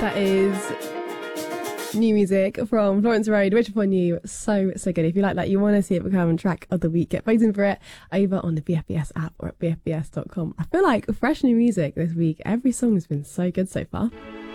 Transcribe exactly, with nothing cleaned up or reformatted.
That is new music from Florence Road, Which Upon You. So, so good. If you like that, you want to see it become track of the week, get voting for it over on the B F B S app or at b f b s dot com. I feel like fresh new music this week. Every song has been so good so far.